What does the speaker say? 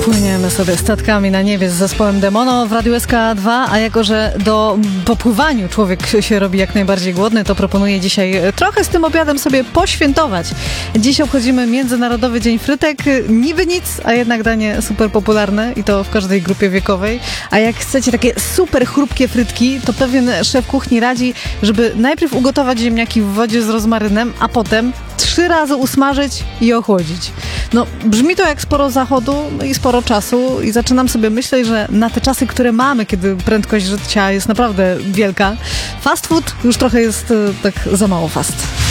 Płyniemy sobie statkami na niebie z zespołem Demono w Radiu SK2, a jako, że po pływaniu człowiek się robi jak najbardziej głodny, to proponuję dzisiaj trochę z tym obiadem sobie poświętować. Dziś obchodzimy Międzynarodowy Dzień Frytek. Niby nic, a jednak danie super popularne i to w każdej grupie wiekowej. A jak chcecie takie super chrupkie frytki, to pewien szef kuchni radzi, żeby najpierw ugotować ziemniaki w wodzie z rozmarynem, a potem 3 razy usmażyć i ochłodzić. No, brzmi to jak sporo zachodu i sporo czasu i zaczynam sobie myśleć, że na te czasy, które mamy, kiedy prędkość życia jest naprawdę wielka, fast food już trochę jest tak za mało fast.